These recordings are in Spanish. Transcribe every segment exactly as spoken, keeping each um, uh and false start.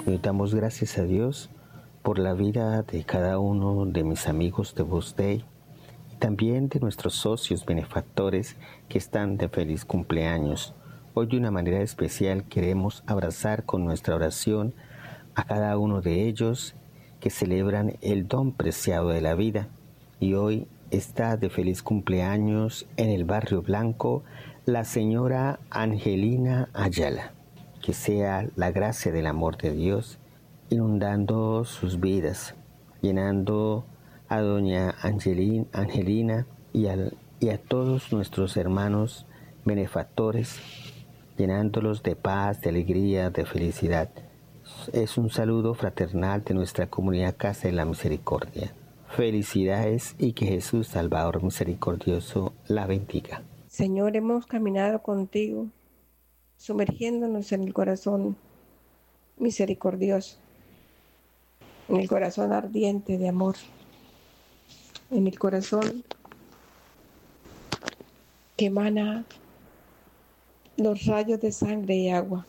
Hoy damos gracias a Dios por la vida de cada uno de mis amigos de Voz Dei y también de nuestros socios benefactores que están de feliz cumpleaños. Hoy de una manera especial queremos abrazar con nuestra oración a cada uno de ellos que celebran el don preciado de la vida. Y hoy está de feliz cumpleaños en el Barrio Blanco la señora Angelina Ayala. Que sea la gracia del amor de Dios inundando sus vidas, llenando a doña Angelina, Angelina y, al, y a todos nuestros hermanos benefactores, llenándolos de paz, de alegría, de felicidad. Es un saludo fraternal de nuestra comunidad Casa de la Misericordia. Felicidades y que Jesús, Salvador misericordioso, la bendiga. Señor, hemos caminado contigo, sumergiéndonos en el corazón misericordioso, en el corazón ardiente de amor, en el corazón que emana los rayos de sangre y agua.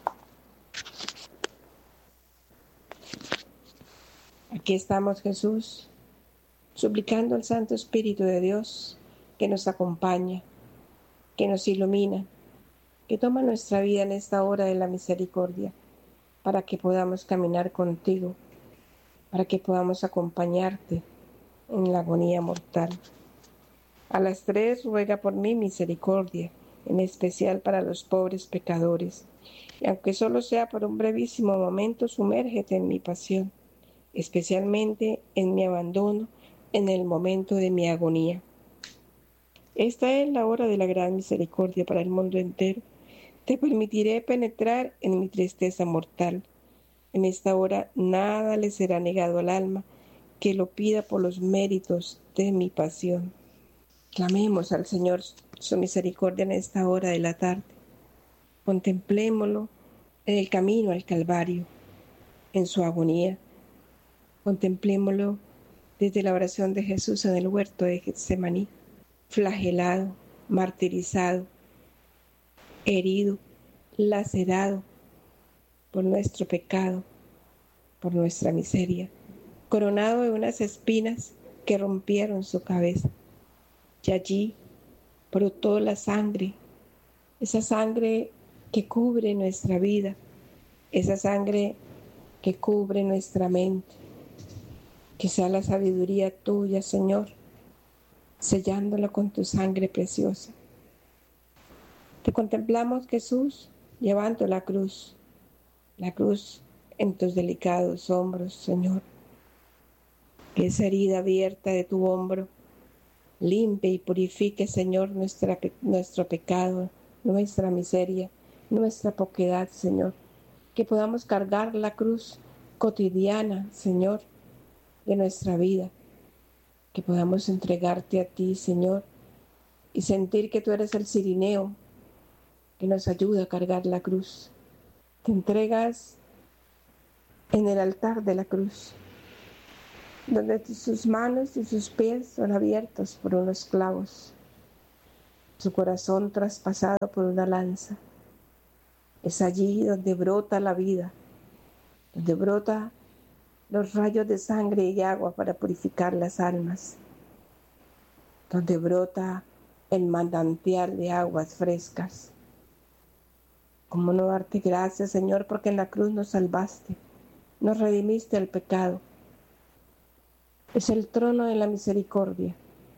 Aquí estamos, Jesús, suplicando al Santo Espíritu de Dios que nos acompaña, que nos ilumina, que toma nuestra vida en esta hora de la misericordia, para que podamos caminar contigo, para que podamos acompañarte en la agonía mortal. A las tres ruega por mí misericordia, en especial para los pobres pecadores, y aunque solo sea por un brevísimo momento, sumérgete en mi pasión, especialmente en mi abandono, en el momento de mi agonía. Esta es la hora de la gran misericordia para el mundo entero. Te permitiré penetrar en mi tristeza mortal. En esta hora nada le será negado al alma que lo pida por los méritos de mi pasión. Clamemos al Señor su misericordia en esta hora de la tarde. Contemplémoslo en el camino al Calvario, en su agonía. Contemplémoslo desde la oración de Jesús en el huerto de Getsemaní, flagelado, martirizado, herido, lacerado por nuestro pecado, por nuestra miseria, coronado de unas espinas que rompieron su cabeza. Y allí brotó la sangre, esa sangre que cubre nuestra vida, esa sangre que cubre nuestra mente. Que sea la sabiduría tuya, Señor, sellándola con tu sangre preciosa. Te contemplamos, Jesús, llevando la cruz, la cruz en tus delicados hombros, Señor. Que esa herida abierta de tu hombro limpie y purifique, Señor, nuestra, nuestro pecado, nuestra miseria, nuestra poquedad, Señor. Que podamos cargar la cruz cotidiana, Señor, de nuestra vida. Que podamos entregarte a ti, Señor, y sentir que tú eres el cirineo que nos ayuda a cargar la cruz. Te entregas en el altar de la cruz, donde sus manos y sus pies son abiertos por unos clavos, su corazón traspasado por una lanza. Es allí donde brota la vida, donde brota los rayos de sangre y agua para purificar las almas, donde brota el manantial de aguas frescas. ¿Cómo no darte gracias, Señor, porque en la cruz nos salvaste, nos redimiste del pecado? Es el trono de la misericordia.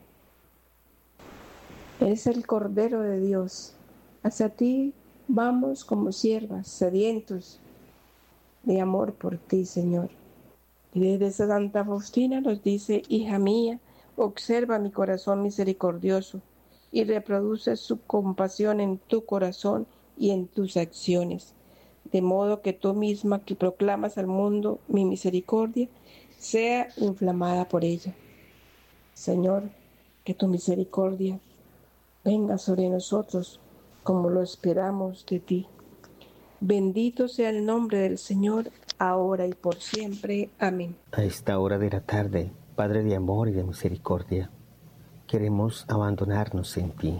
Es el Cordero de Dios. Hacia ti vamos como siervas, sedientos de amor por ti, Señor. Y desde esa Santa Faustina nos dice: hija mía, observa mi corazón misericordioso y reproduce su compasión en tu corazón y en tus acciones, de modo que tú misma que proclamas al mundo mi misericordia, sea inflamada por ella. Señor, que tu misericordia venga sobre nosotros como lo esperamos de ti. Bendito sea el nombre del Señor, ahora y por siempre. Amén. A esta hora de la tarde, Padre de amor y de misericordia, queremos abandonarnos en ti,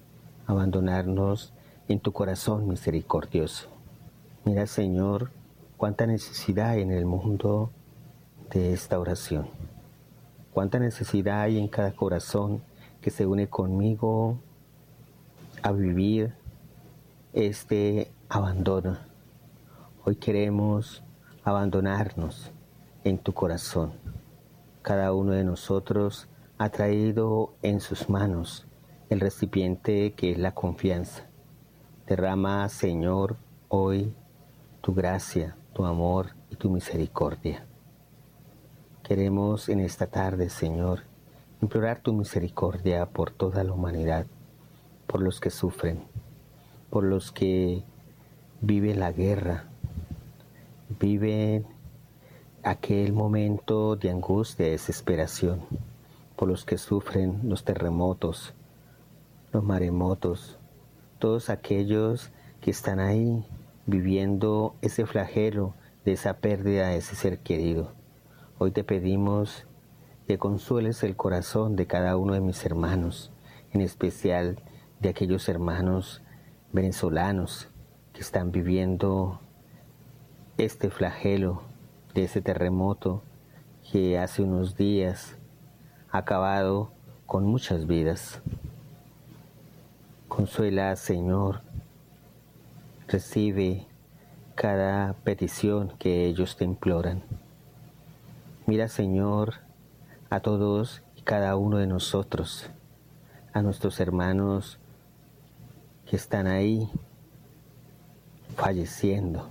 abandonarnos en tu corazón misericordioso. Mira, Señor, cuánta necesidad hay en el mundo de esta oración. Cuánta necesidad hay en cada corazón que se une conmigo a vivir este abandono. Hoy queremos abandonarnos en tu corazón. Cada uno de nosotros ha traído en sus manos el recipiente que es la confianza. Derrama, Señor, hoy tu gracia, tu amor y tu misericordia. Queremos en esta tarde, Señor, implorar tu misericordia por toda la humanidad, por los que sufren, por los que viven la guerra, viven aquel momento de angustia, de desesperación, por los que sufren los terremotos, los maremotos, todos aquellos que están ahí viviendo ese flagelo de esa pérdida de ese ser querido. Hoy te pedimos que consueles el corazón de cada uno de mis hermanos, en especial de aquellos hermanos venezolanos que están viviendo este flagelo de ese terremoto que hace unos días ha acabado con muchas vidas. Consuela, Señor, recibe cada petición que ellos te imploran. Mira, Señor, a todos y cada uno de nosotros, a nuestros hermanos que están ahí falleciendo,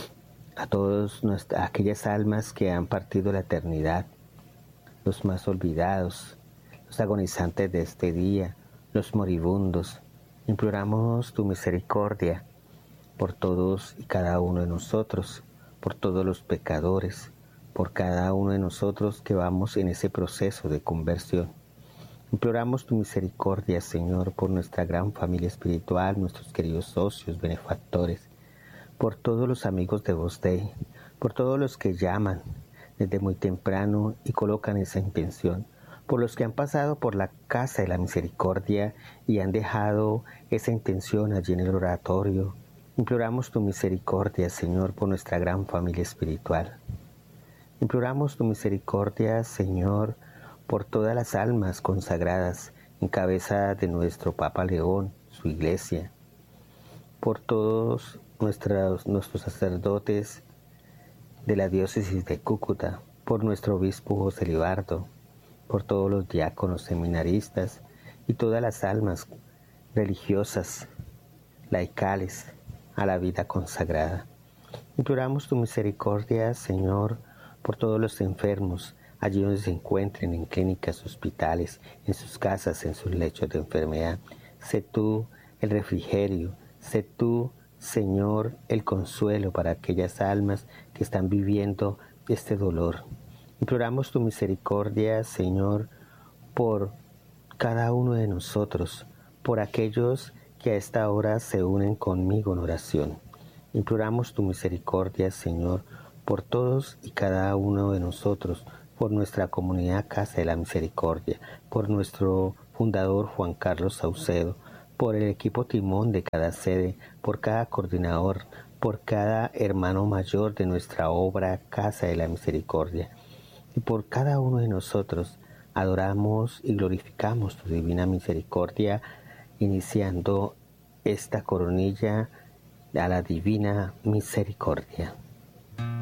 a todas aquellas almas que han partido la eternidad, los más olvidados, los agonizantes de este día, los moribundos. Imploramos tu misericordia por todos y cada uno de nosotros, por todos los pecadores, por cada uno de nosotros que vamos en ese proceso de conversión. Imploramos tu misericordia, Señor, por nuestra gran familia espiritual, nuestros queridos socios, benefactores, por todos los amigos de Voz Dei, por todos los que llaman desde muy temprano y colocan esa intención, por los que han pasado por la casa de la misericordia y han dejado esa intención allí en el oratorio. Imploramos tu misericordia, Señor, por nuestra gran familia espiritual. Imploramos tu misericordia, Señor, por todas las almas consagradas en cabeza de nuestro Papa León, su iglesia, por todos nuestros, nuestros sacerdotes de la diócesis de Cúcuta, por nuestro obispo José Libardo, por todos los diáconos seminaristas y todas las almas religiosas, laicales, a la vida consagrada. Imploramos tu misericordia, Señor, por todos los enfermos, allí donde se encuentren, en clínicas, hospitales, en sus casas, en sus lechos de enfermedad. Sé tú el refrigerio, sé tú, Señor, el consuelo para aquellas almas que están viviendo este dolor. Imploramos tu misericordia, Señor, por cada uno de nosotros, por aquellos que a esta hora se unen conmigo en oración. Imploramos tu misericordia, Señor, por todos y cada uno de nosotros, por nuestra comunidad Casa de la Misericordia, por nuestro fundador Juan Carlos Saucedo, por el equipo timón de cada sede, por cada coordinador, por cada hermano mayor de nuestra obra Casa de la Misericordia. Y por cada uno de nosotros adoramos y glorificamos tu divina misericordia, iniciando esta coronilla a la divina misericordia.